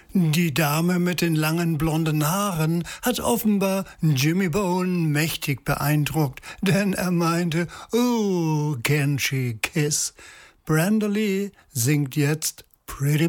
Die Dame mit den langen blonden Haaren hat offenbar Jimmy Bone mächtig beeindruckt, denn er meinte, oh, can she kiss? Brenda Lee singt jetzt Pretty